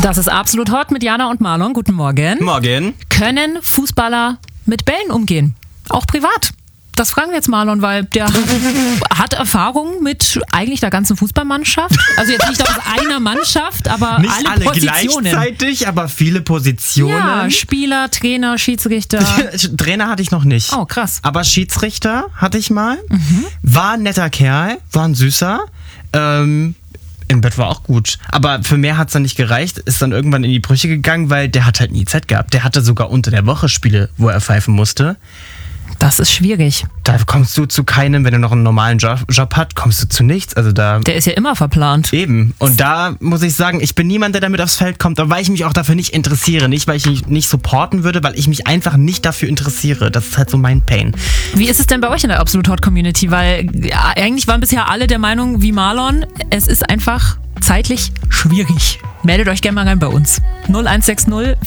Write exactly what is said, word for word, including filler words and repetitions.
Das ist Absolut Hot mit Jana und Marlon. Guten Morgen. Morgen. Können Fußballer mit Bällen umgehen? Auch privat? Das fragen wir jetzt Marlon, weil der hat Erfahrung mit eigentlich der ganzen Fußballmannschaft. Also jetzt nicht aus einer Mannschaft, aber Nicht alle, alle Positionen. gleichzeitig, aber viele Positionen. Ja, Spieler, Trainer, Schiedsrichter. Trainer hatte ich noch nicht. Oh, krass. Aber Schiedsrichter hatte ich mal. Mhm. War ein netter Kerl, war ein Süßer. Ähm, im Bett war auch gut. Aber für mehr hat es dann nicht gereicht. Ist dann irgendwann in die Brüche gegangen, weil der hat halt nie Zeit gehabt. Der hatte sogar unter der Woche Spiele, wo er pfeifen musste. Das ist schwierig. Da kommst du zu keinem, wenn er noch einen normalen Job, Job hat, kommst du zu nichts. Also da Der ist ja immer verplant. Eben. Und da muss ich sagen, ich bin niemand, der damit aufs Feld kommt, aber weil ich mich auch dafür nicht interessiere. Nicht, weil ich mich nicht supporten würde, weil ich mich einfach nicht dafür interessiere. Das ist halt so mein Pain. Wie ist es denn bei euch in der Absolut Hot Community? Weil ja, eigentlich waren bisher alle der Meinung wie Marlon, es ist einfach zeitlich schwierig. Meldet euch gerne mal rein bei uns. null eins sechs null